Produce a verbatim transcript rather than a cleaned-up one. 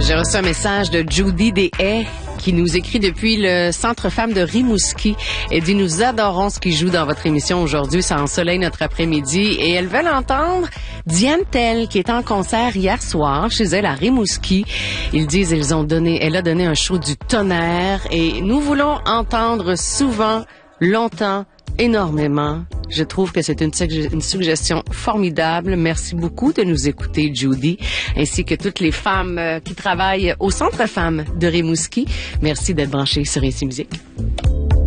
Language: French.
J'ai reçu un message de Judy Deshaies qui nous écrit depuis le Centre Femmes de Rimouski. Elle dit « Nous adorons ce qui joue dans votre émission aujourd'hui. Ça ensoleille notre après-midi. » Et elles veulent entendre Diane Tell, qui est en concert hier soir chez elle à Rimouski. Ils disent ils ont donné, elle a donné un show du tonnerre et nous voulons entendre souvent, longtemps, énormément. Je trouve que c'est une, une suggestion formidable. Merci beaucoup de nous écouter, Judy, ainsi que toutes les femmes euh, qui travaillent au Centre Femmes de Rimouski. Merci d'être branchées sur Ici Musique.